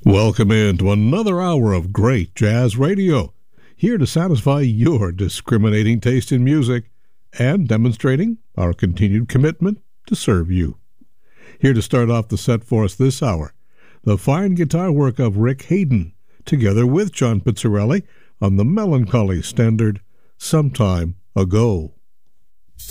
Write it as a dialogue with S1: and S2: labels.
S1: Welcome into another hour of great jazz radio, here to satisfy your discriminating taste in music and demonstrating our continued commitment to serve you. Here to start off the set for us this hour, the fine guitar work of Rick Hayden, together with John Pizzarelli on the melancholy standard Some Time Ago.